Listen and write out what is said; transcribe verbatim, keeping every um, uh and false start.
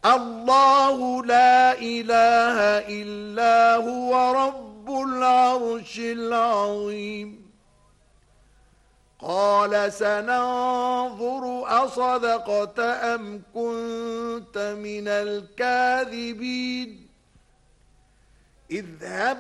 الله لا إله إلا هو رب العرش العظيم. قال سننظر أصدقت أم كنت من الكاذبين. اذهب